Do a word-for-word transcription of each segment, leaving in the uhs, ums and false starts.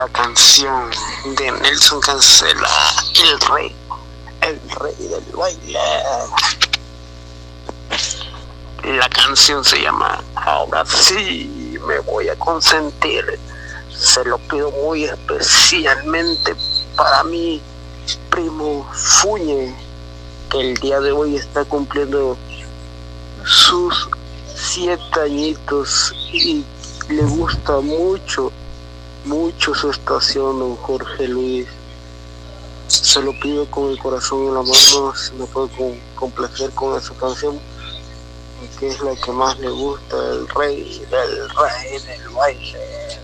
La canción de Nelson Cancela, el rey, el rey del baile. La canción se llama Ahora sí me voy a consentir. Se lo pido muy especialmente para mi primo Fuñe, que el día de hoy está cumpliendo sus siete añitos y le gusta mucho, mucho su estación, don Jorge Luis. Se lo pido con el corazón en la mano, si me puedo con, complacer con esa canción, que es la que más le gusta, el rey del rey del baile.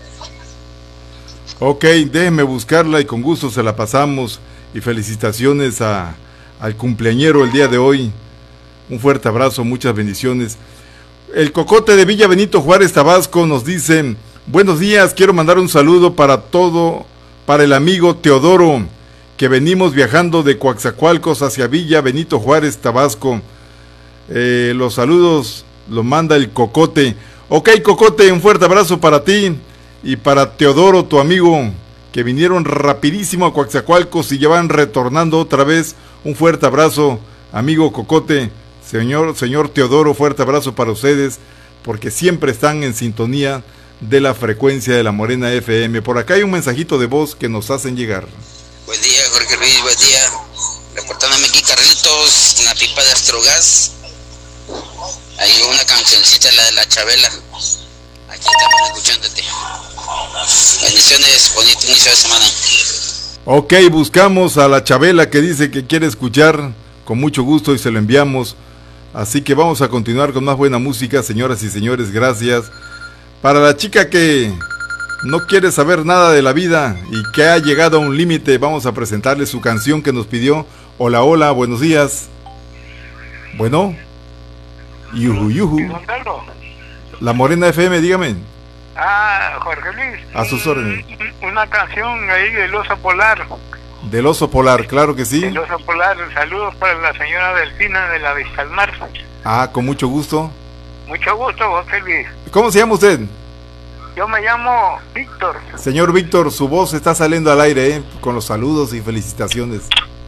Ok, déjeme buscarla y con gusto se la pasamos. Y felicitaciones a, al cumpleañero el día de hoy. Un fuerte abrazo, muchas bendiciones. El Cocote de Villa Benito Juárez, Tabasco, nos dice: buenos días, quiero mandar un saludo para todo, para el amigo Teodoro, que venimos viajando de Coaxacualcos hacia Villa Benito Juárez, Tabasco. Eh, los saludos los manda el Cocote. Ok, Cocote, un fuerte abrazo para ti y para Teodoro, tu amigo, que vinieron rapidísimo a Coaxacualcos y ya van retornando otra vez. Un fuerte abrazo, amigo Cocote. Señor, señor Teodoro, fuerte abrazo para ustedes, porque siempre están en sintonía de la frecuencia de la Morena F M. Por acá hay un mensajito de voz que nos hacen llegar. Buen día, Jorge Luis, buen día. Reportándome aquí, Carlitos, una pipa de Astrogas. Hay una cancioncita, la de la Chabela. Aquí estamos escuchándote. Bendiciones, bonito inicio de semana. Ok, buscamos a la Chabela que dice que quiere escuchar, con mucho gusto, y se lo enviamos. Así que vamos a continuar con más buena música, señoras y señores, gracias. Para la chica que no quiere saber nada de la vida y que ha llegado a un límite, vamos a presentarle su canción que nos pidió. Hola, hola, buenos días. Bueno. Yuhu, yuhu. La Morena F M, dígame. Ah, Jorge Luis. A sus órdenes. Una canción ahí del Oso Polar. Del Oso Polar, claro que sí. El Oso Polar, saludos para la señora Delfina de la Vista al Mar. Ah, con mucho gusto. Mucho gusto, Jorge Luis. ¿Cómo se llama usted? Yo me llamo Víctor. Señor Víctor, su voz está saliendo al aire, ¿eh? Con los saludos y felicitaciones.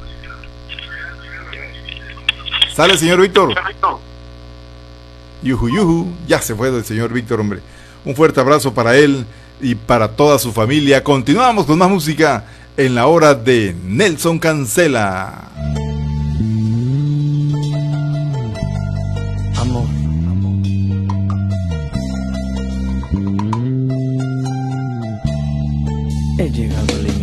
¿Sale, señor Víctor? Yuhu, yuhu. Ya se fue el señor Víctor, hombre. Un fuerte abrazo para él y para toda su familia. Continuamos con más música en la hora de Nelson Cancela. Amor, amor. He llegado al límite.